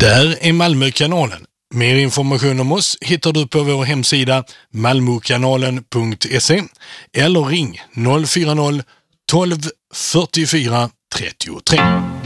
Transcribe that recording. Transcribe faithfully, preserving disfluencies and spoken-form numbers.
Där är Malmökanalen. Mer information om oss hittar du på vår hemsida malmokanalen punkt se eller ring noll fyra noll tolv fyrtiofyra trettiotre.